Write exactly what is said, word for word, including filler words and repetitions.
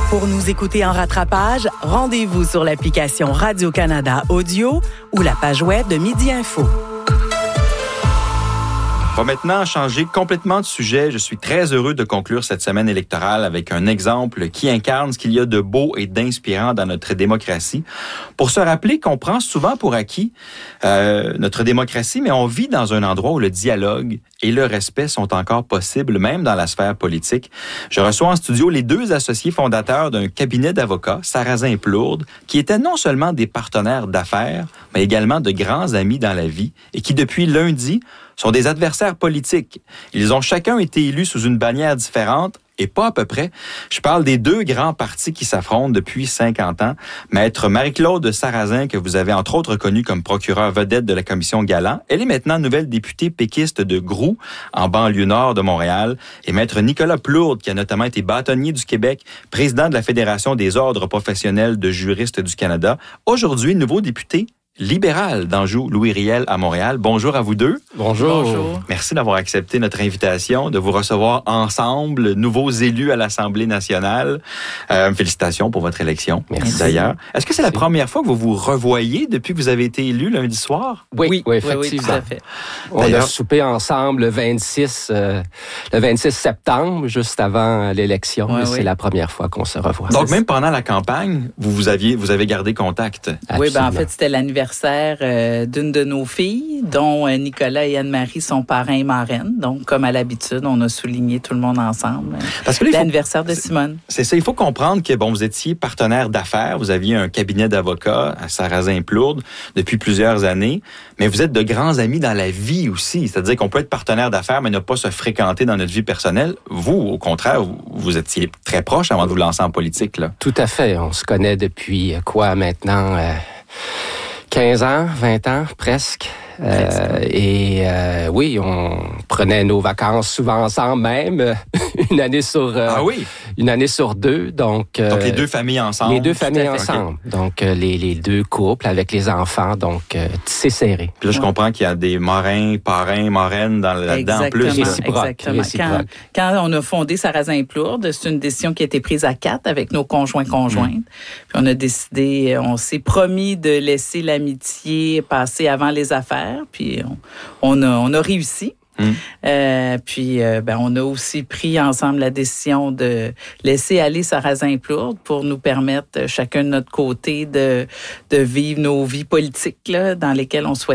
Pour nous écouter en rattrapage, rendez-vous sur l'application Radio-Canada Audio ou la page web de Midi Info. On va maintenant changer complètement de sujet. Je suis très heureux de conclure cette semaine électorale avec un exemple qui incarne ce qu'il y a de beau et d'inspirant dans notre démocratie. Pour se rappeler qu'on prend souvent pour acquis euh, notre démocratie, mais on vit dans un endroit où le dialogue et le respect sont encore possibles, même dans la sphère politique. Je reçois en studio les deux associés fondateurs d'un cabinet d'avocats, Sarrazin et Plourde, qui étaient non seulement des partenaires d'affaires, mais également de grands amis dans la vie et qui, depuis lundi, sont des adversaires politiques. Ils ont chacun été élus sous une bannière différente et pas à peu près. Je parle des deux grands partis qui s'affrontent depuis cinquante ans. Maître Marie-Claude Sarrazin, que vous avez entre autres connue comme procureure vedette de la commission Galland. Elle est maintenant nouvelle députée péquiste de Groux, en banlieue nord de Montréal. Et Maître Nicolas Plourde, qui a notamment été bâtonnier du Québec, président de la Fédération des ordres professionnels de juristes du Canada. Aujourd'hui, nouveau député libéral d'Anjou, Louis Riel à Montréal. Bonjour à vous deux. Bonjour. Bonjour. Merci d'avoir accepté notre invitation, de vous recevoir ensemble, nouveaux élus à l'Assemblée nationale. Euh, félicitations pour votre élection. Merci. D'ailleurs. Est-ce que c'est Merci. la première fois que vous vous revoyez depuis que vous avez été élu lundi soir? Oui, oui, oui effectivement. Oui, oui, tout à fait. On D'ailleurs, a soupé ensemble le vingt-six, euh, le vingt-six septembre, juste avant l'élection. Ouais, c'est oui. la première fois qu'on se revoit. Donc, même pendant la campagne, vous, vous, aviez, vous avez gardé contact? Absolument. Oui, ben en fait, c'était l'anniversaire Euh, d'une de nos filles, dont euh, Nicolas et Anne-Marie sont parrains et marraines. Donc, comme à l'habitude, on a souligné tout le monde ensemble Parce que là, l'anniversaire faut, de Simone. C'est, c'est ça, il faut comprendre que bon, vous étiez partenaire d'affaires, vous aviez un cabinet d'avocats à Sarrazin-Plourde depuis plusieurs années, mais vous êtes de grands amis dans la vie aussi. C'est-à-dire qu'on peut être partenaire d'affaires, mais ne pas se fréquenter dans notre vie personnelle. Vous, au contraire, vous, vous étiez très proches avant de vous lancer en politique, là. Tout à fait. On se connaît depuis quoi maintenant? Euh... quinze ans, vingt ans, presque. Euh, et euh, oui, on prenait nos vacances souvent ensemble même, une année sur euh, ah oui? une année sur deux. Donc, euh, donc les deux familles ensemble. Les deux familles ensemble. Okay. Donc euh, les, les deux couples avec les enfants, donc euh, c'est serré. Puis là, je ouais. comprends qu'il y a des marrains, parrains, marraines dans, là-dedans en plus. Réciproque. Exactement. Quand, quand on a fondé Sarrazin-Plourde, c'est une décision qui a été prise à quatre avec nos conjoints conjointes. Mmh. Puis on a décidé, on s'est promis de laisser l'amitié passer avant les affaires. Puis on, on, a, on a réussi. Mmh. Euh, puis euh, ben, on a aussi pris ensemble la décision de laisser aller Sarrazin-Plourde pour nous permettre chacun de notre côté de, de vivre nos vies politiques là, dans lesquelles on souhaite